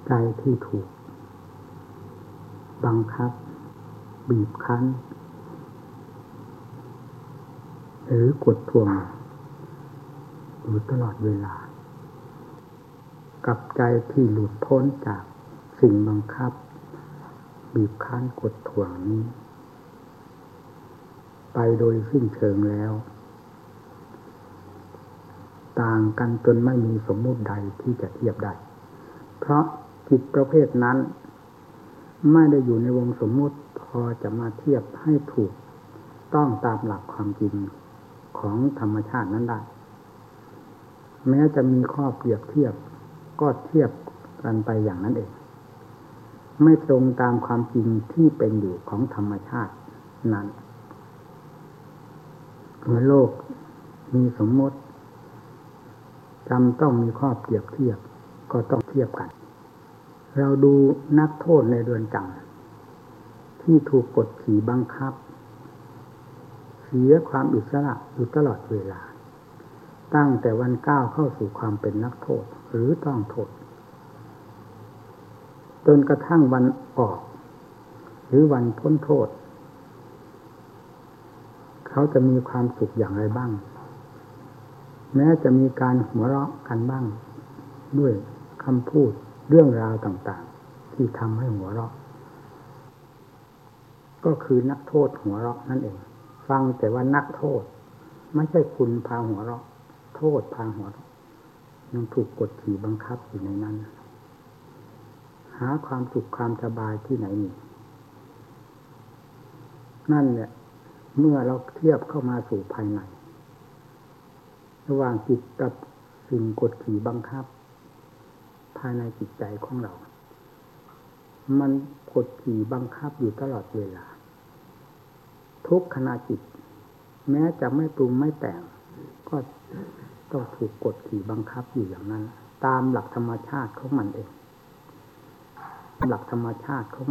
ใจที่ถูกบังคับบีบคั้นหรือกดท่วงอยู่ตลอดเวลากับใจที่หลุดพ้นจากสิ่งบังคับบีบคั้นกดท่วงนี้ไปโดยสิ้นเชิงแล้วต่างกันจนไม่มีสมมุติใดที่จะเทียบได้เพราะจิตประเภทนั้นไม่ได้อยู่ในวงสมมุติพอจะมาเทียบให้ถูกต้องตามหลักความจริงของธรรมชาตินั้นได้แม้จะมีข้อเปรียบเทียบก็เทียบกันไปอย่างนั้นเองไม่ตรงตามความจริงที่เป็นอยู่ของธรรมชาตินั้นเมื่อโลกมีสมมติจำต้องมีข้อเปรียบเทียบก็ต้องเทียบกันเราดูนักโทษในเรือนจำที่ถูกกดขี่บังคับเสียความอิสระอยู่ตลอดเวลาตั้งแต่วันก้าวเข้าสู่ความเป็นนักโทษหรือต้องโทษจนกระทั่งวันออกหรือวันพ้นโทษเขาจะมีความสุขอย่างไรบ้างแม้จะมีการหัวเราะกันบ้างด้วยคำพูดเรื่องราวต่างๆที่ทำให้หัวเราะก็คือนักโทษหัวเราะนั่นเองฟังแต่ว่านักโทษไม่ใช่คุณพาหัวเราะโทษพาหัวเราะยังถูกกดขี่บังคับอยู่ในนั้นหาความสุขความสบายที่ไหนมีนั่นแหละเมื่อเราเทียบเข้ามาสู่ภายในระหว่างจิตกับสิ่งกดขี่บังคับภายในจิตใจของเรามันกดขี่บังคับอยู่ตลอดเวลาทุกขณะจิตแม้จะไม่ปรุงไม่แต่งก็ต้องถูกกดขี่บังคับอยู่อย่างนั้นตามหลักธรรมชาติของมันเองหลักธรรมชาติของ